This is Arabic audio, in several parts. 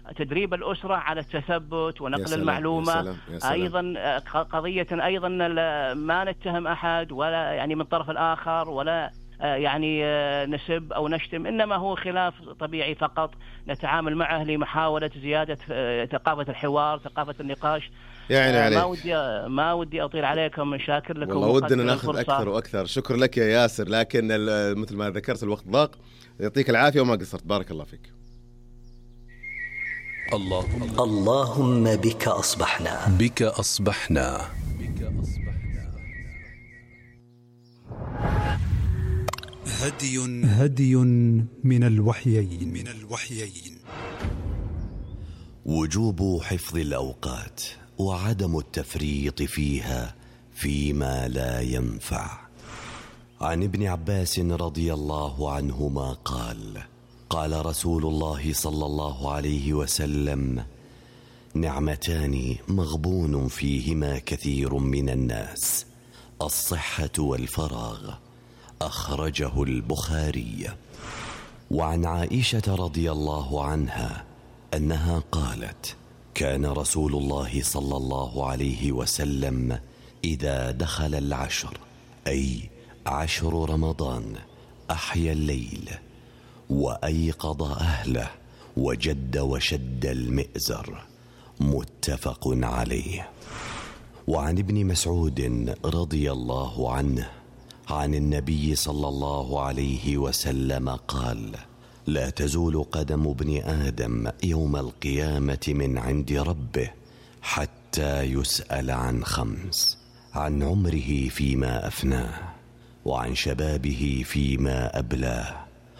تدريب الأسرة على التثبت ونقل المعلومة. يا سلام. يا سلام. أيضا قضية أيضا ما نتهم أحد ولا يعني من الطرف الآخر ولا يعني نسب أو نشتم، إنما هو خلاف طبيعي فقط نتعامل معه لمحاولة زيادة ثقافة الحوار، ثقافة النقاش. يعني عليك. ما ودي أطيل عليكم، شاكر لكم. والله ودنا ناخذ أكثر وأكثر. شكر لك يا ياسر، لكن مثل ما ذكرت الوقت ضاق. يعطيك العافية وما قصرت، بارك الله فيك. اللهم بك أصبحنا. بك أصبحنا. هدي من الوحيين. وجوب حفظ الأوقات وعدم التفريط فيها فيما لا ينفع. عن ابن عباس رضي الله عنهما قال: قال رسول الله صلى الله عليه وسلم: نعمتان مغبون فيهما كثير من الناس، الصحة والفراغ، أخرجه البخاري. وعن عائشة رضي الله عنها أنها قالت: كان رسول الله صلى الله عليه وسلم إذا دخل العشر، أي 10 رمضان، أحيا الليل وأيقظ أهله وجد وشد المئزر. متفق عليه. وعن ابن مسعود رضي الله عنه عن النبي صلى الله عليه وسلم قال: لا تزول قدم ابن آدم يوم القيامة من عند ربه حتى يسأل عن 5: عن عمره فيما أفناه، وعن شبابه فيما أبلاه،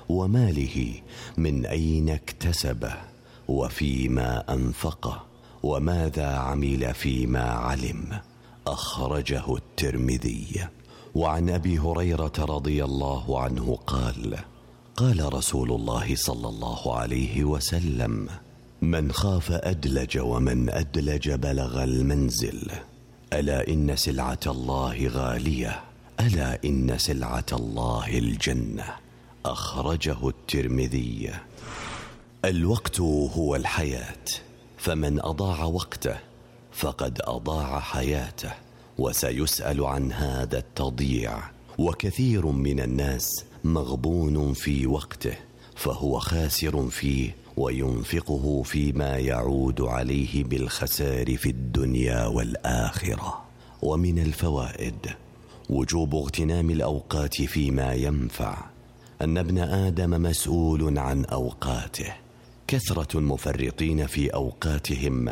وماله من أين اكتسبه، وفيما أنفقه، وماذا عمل فيما علم. أخرجه الترمذي. وعن أبي هريرة رضي الله عنه قال: قال رسول الله صلى الله عليه وسلم: من خاف أدلج، ومن أدلج بلغ المنزل. ألا إن سلعة الله غالية، ألا إن سلعة الله الجنة. أخرجه الترمذي. الوقت هو الحياة، فمن أضاع وقته فقد أضاع حياته، وسيسأل عن هذا التضييع. وكثير من الناس مغبون في وقته، فهو خاسر فيه وينفقه فيما يعود عليه بالخسار في الدنيا والآخرة. ومن الفوائد وجوب اغتنام الأوقات فيما ينفع، أن ابن آدم مسؤول عن أوقاته. كثرة المفرطين في أوقاتهم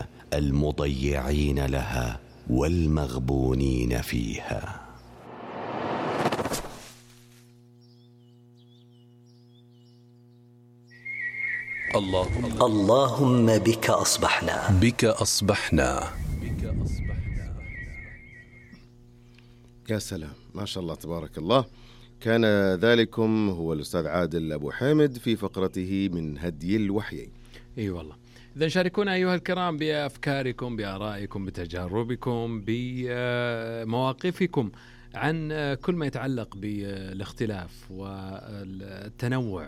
المضيعين لها والمغبونين فيها. اللهم بك أصبحنا. بك أصبحنا. يا سلام، ما شاء الله تبارك الله. كان ذلكم هو الأستاذ عادل أبو حامد في فقرته من هدي الوحيين. اي والله. إذا شاركونا أيها الكرام بأفكاركم، بآرائكم، بتجاربكم، بمواقفكم عن كل ما يتعلق بالاختلاف والتنوع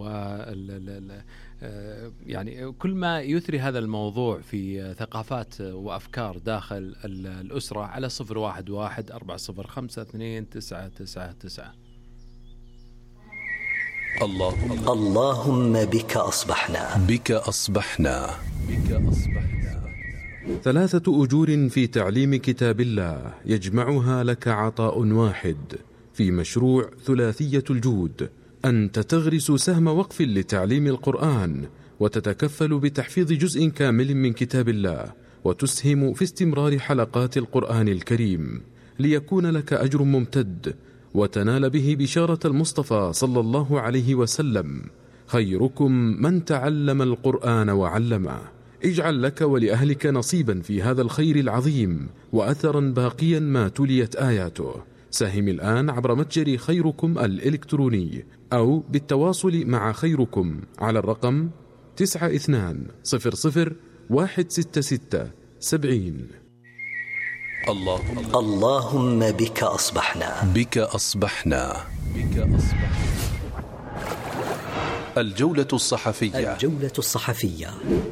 يعني كل ما يثري هذا الموضوع في ثقافات وأفكار داخل الأسرة على 011-405-2999. اللهم بك أصبحنا. بك أصبحنا. 3 أجور في تعليم كتاب الله يجمعها لك عطاء واحد في مشروع ثلاثية الجود. أنت تغرس سهم وقف لتعليم القرآن، وتتكفل بتحفيظ جزء كامل من كتاب الله، وتسهم في استمرار حلقات القرآن الكريم، ليكون لك أجر ممتد وتنال به بشارة المصطفى صلى الله عليه وسلم: خيركم من تعلم القرآن وعلمه. اجعل لك ولأهلك نصيبا في هذا الخير العظيم وأثرا باقيا ما تليت آياته. ساهم الآن عبر متجر خيركم الإلكتروني أو بالتواصل مع خيركم على الرقم 9200-166-70. اللهم بك أصبحنا. بك أصبحنا. الجولة الصحفية.